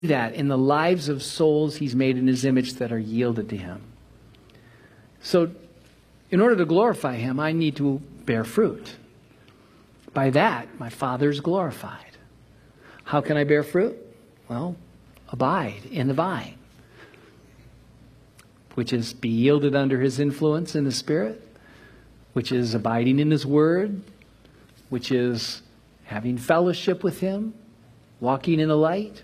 that in the lives of souls He's made in His image that are yielded to Him. So, in order to glorify Him, I need to bear fruit. By that, my Father is glorified. How can I bear fruit? Well, abide in the vine, which is be yielded under His influence in the Spirit, which is abiding in His Word, which is having fellowship with Him, walking in the light.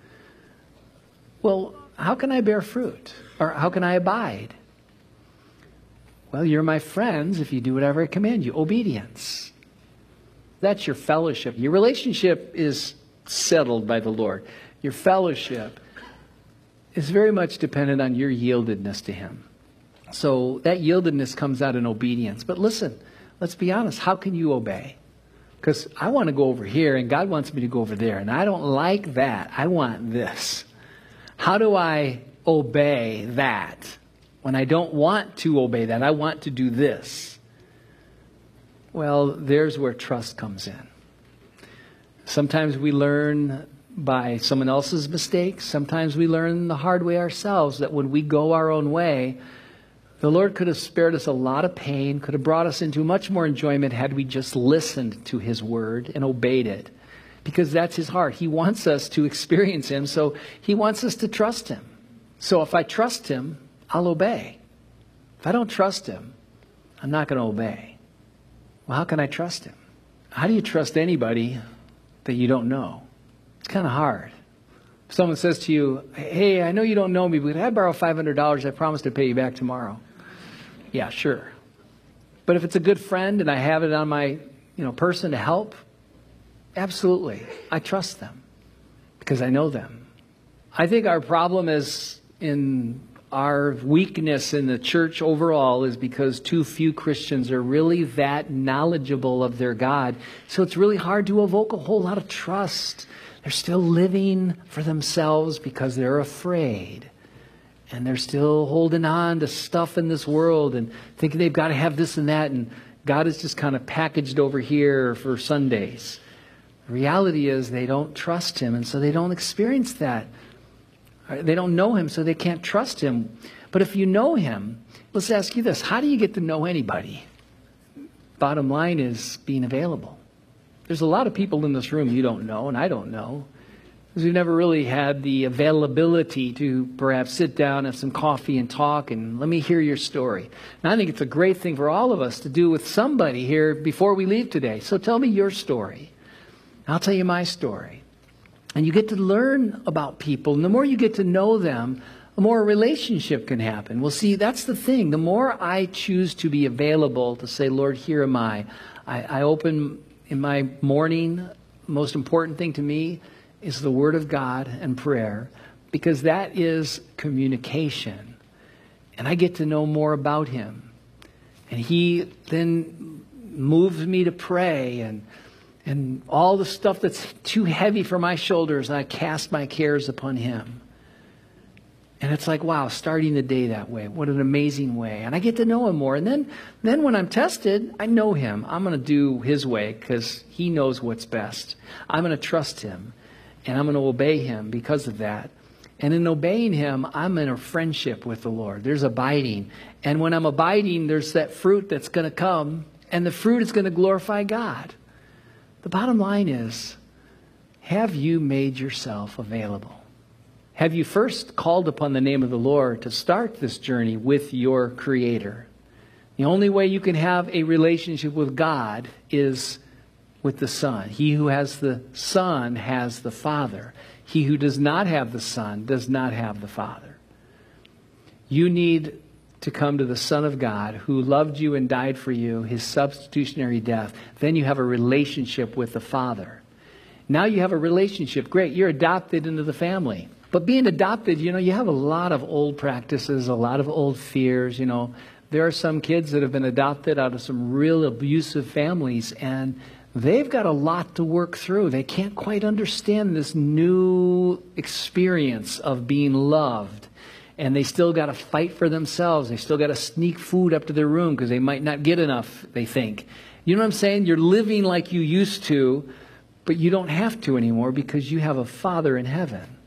Well, how can I bear fruit? Or how can I abide? Well, you're my friends if you do whatever I command you. Obedience. That's your fellowship. Your relationship is settled by the Lord. Your fellowship is very much dependent on your yieldedness to Him. So that yieldedness comes out in obedience. But listen, let's be honest. How can you obey? Because I want to go over here and God wants me to go over there. And I don't like that. I want this. How do I obey that when I don't want to obey that? I want to do this. Well, there's where trust comes in. Sometimes we learn by someone else's mistakes. Sometimes we learn the hard way ourselves, that when we go our own way, the Lord could have spared us a lot of pain, could have brought us into much more enjoyment had we just listened to His word and obeyed it. Because that's His heart. He wants us to experience Him, so He wants us to trust Him. So if I trust Him, I'll obey. If I don't trust Him, I'm not going to obey. Well, how can I trust Him? How do you trust anybody that you don't know? It's kind of hard. If someone says to you, hey, I know you don't know me, but if I borrow $500, I promise to pay you back tomorrow. Yeah, sure. But if it's a good friend and I have it on my person to help, absolutely. I trust them because I know them. I think our problem is in our weakness in the church overall is because too few Christians are really that knowledgeable of their God. So it's really hard to evoke a whole lot of trust. They're still living for themselves because they're afraid. And they're still holding on to stuff in this world and thinking they've got to have this and that. And God is just kind of packaged over here for Sundays. The reality is they don't trust Him, and so they don't experience that. They don't know Him, so they can't trust Him. But if you know Him, let's ask you this. How do you get to know anybody? Bottom line is being available. There's a lot of people in this room you don't know, and I don't know, because we've never really had the availability to perhaps sit down, have some coffee, and talk, and let me hear your story. And I think it's a great thing for all of us to do with somebody here before we leave today. So tell me your story. I'll tell you my story. And you get to learn about people. And the more you get to know them, the more a relationship can happen. Well, see, that's the thing. The more I choose to be available to say, Lord, here am I. I open in my morning. The most important thing to me is the Word of God and prayer, because that is communication. And I get to know more about Him. And He then moves me to pray and all the stuff that's too heavy for my shoulders, I cast my cares upon Him. And it's like, wow, starting the day that way. What an amazing way. And I get to know Him more. And then when I'm tested, I know Him. I'm going to do His way because He knows what's best. I'm going to trust Him. And I'm going to obey Him because of that. And in obeying Him, I'm in a friendship with the Lord. There's abiding. And when I'm abiding, there's that fruit that's going to come. And the fruit is going to glorify God. The bottom line is, have you made yourself available? Have you first called upon the name of the Lord to start this journey with your Creator? The only way you can have a relationship with God is with the Son. He who has the Son has the Father. He who does not have the Son does not have the Father. You need to come to the Son of God who loved you and died for you, His substitutionary death. Then you have a relationship with the Father. Now you have a relationship. Great, you're adopted into the family. But being adopted, you have a lot of old practices, a lot of old fears. There are some kids that have been adopted out of some real abusive families, and they've got a lot to work through. They can't quite understand this new experience of being loved. And they still got to fight for themselves. They still got to sneak food up to their room because they might not get enough, they think. You know what I'm saying? You're living like you used to, but you don't have to anymore because you have a Father in heaven.